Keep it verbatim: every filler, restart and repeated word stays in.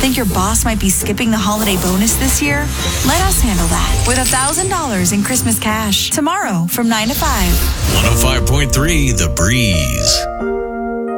Think your boss might be skipping the holiday bonus this year? Let us handle that with one thousand dollars in Christmas cash tomorrow from nine to five. one oh five point three The Breeze.